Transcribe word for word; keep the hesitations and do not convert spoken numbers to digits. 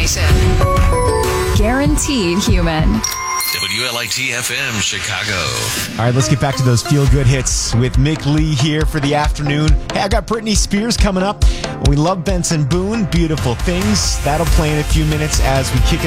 station. Guaranteed human. W L I T F M Chicago. All right, let's get back to those feel-good hits with Mick Lee here for the afternoon. Hey, I got Britney Spears coming up. We love Benson Boone, Beautiful Things. That'll play in a few minutes as we kick